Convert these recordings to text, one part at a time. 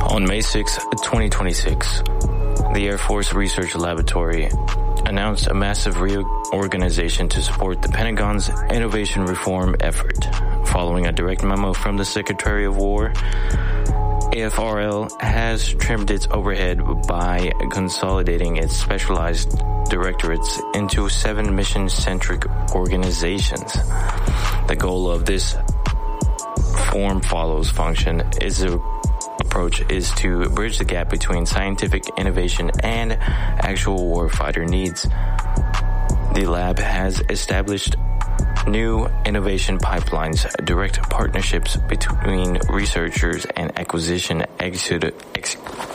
On May 6, 2026, the Air Force Research Laboratory announced a massive reorganization to support the Pentagon's innovation reform effort. Following a direct memo from the Secretary of War, AFRL has trimmed its overhead by consolidating its specialized directorates into 7 mission-centric organizations. The goal of this form follows function approach is to bridge the gap between scientific innovation and actual warfighter needs. The lab has established new innovation pipelines, direct partnerships between researchers and acquisition executives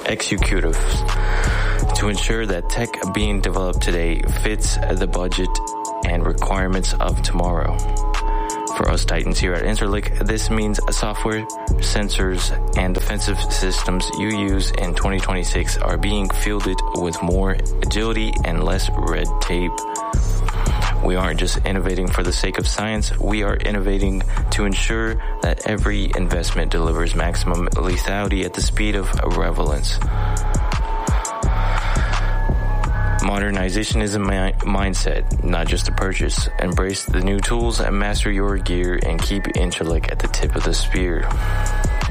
to ensure that tech being developed today fits the budget and requirements of tomorrow. For us Titans here at Interlic, this means software, sensors, and defensive systems you use in 2026 are being fielded with more agility and less red tape. We aren't just innovating for the sake of science, we are innovating to ensure that every investment delivers maximum lethality at the speed of relevance. Modernization is a mindset, not just a purchase. Embrace the new tools and master your gear and keep Interlic at the tip of the spear.